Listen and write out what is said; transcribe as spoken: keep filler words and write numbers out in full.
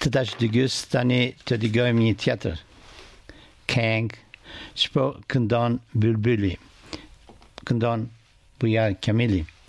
Tadash Degus Tani Todigomi Theater. Kang Spo Kundan Bulbuli. Kundan Buya Kamili.